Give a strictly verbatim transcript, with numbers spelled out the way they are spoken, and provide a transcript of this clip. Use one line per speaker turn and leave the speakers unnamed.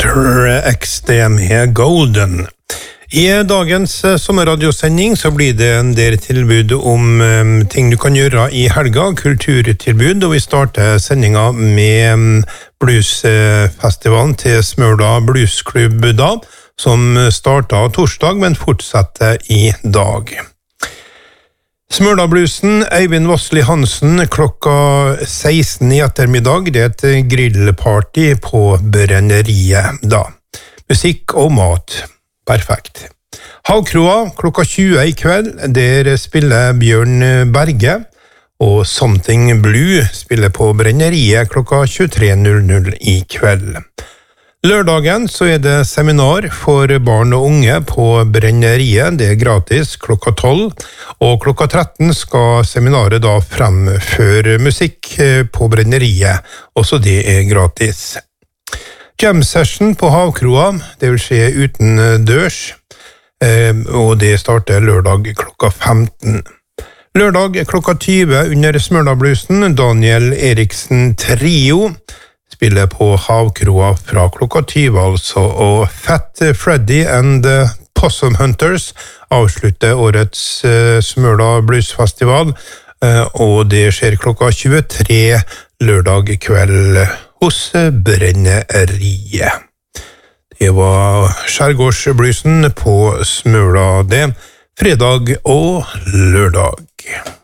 Winter Extreme Golden. I dagens sommerradiosending så blir det en del tilbud om um, ting du kan gjøre i helga, kulturtilbud, og vi starter sendinga med um, bluesfestivalen til Smøla Bluesklubb da, som startet torsdag, men fortsetter i dag. Smøla Bluesen, Eivind Vassli Hansen, klokka seksten i ettermiddag. Det er et grillparty på brenneriet da. Musikk og mat. Perfekt. Havkroa, klokka tjue i kveld. Der spiller Bjørn Berge. Og Something Blue spiller på brenneriet klokka tjuetre null null i kveld. Lørdagen så er det seminar for barn og unge på brenneriet. Det er gratis klokka tolv, og klokka tretten skal seminaret da fremføre musikk på brenneriet. Også det er gratis. Jam session på Havkroa, det vil skje uten dørs, og det starter lørdag klokka femten. Lørdag klokka tyve under Smøla Bluesen, Daniel Eriksen Trio, spiller på Havkroa fra klokka tyve altså, og Fat Freddy and the Possum Hunters avslutter årets uh, Smøla Bluesfestival, uh, og det skjer klokka tjuetre lørdag kveld hos Brenneriet. Det var Skjærgårdsbluesen på Smøla det, fredag og lørdag.